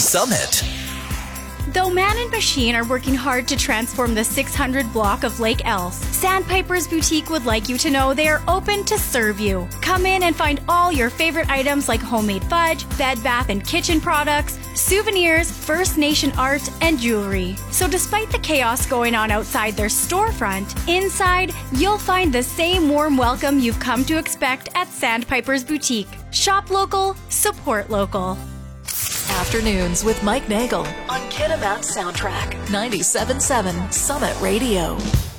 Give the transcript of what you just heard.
Summit. Though man and machine are working hard to transform the 600 block of Lake Else, Sandpiper's Boutique would like you to know they are open to serve you. Come in and find all your favorite items like homemade fudge, bed, bath, and kitchen products, souvenirs, First Nation art, and jewelry. So despite the chaos going on outside their storefront, inside, you'll find the same warm welcome you've come to expect at Sandpiper's Boutique. Shop local, support local. Afternoons with Mike Nagel on Kitimat Soundtrack 97.7 Summit Radio.